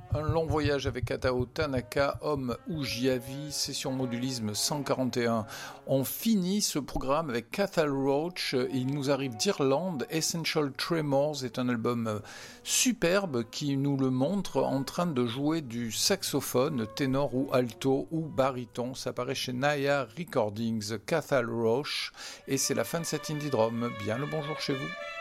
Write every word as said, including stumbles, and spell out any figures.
Un long voyage avec Atao Tanaka, homme Ujiavi, session modulisme cent quarante et un. On finit ce programme avec Cathal Roach. Il nous arrive d'Irlande. Essential Tremors est un album superbe qui nous le montre en train de jouer du saxophone, ténor ou alto ou baryton. Ça paraît chez Naya Recordings. Cathal Roach. Et c'est la fin de cet Indie Drum. Bien le bonjour chez vous.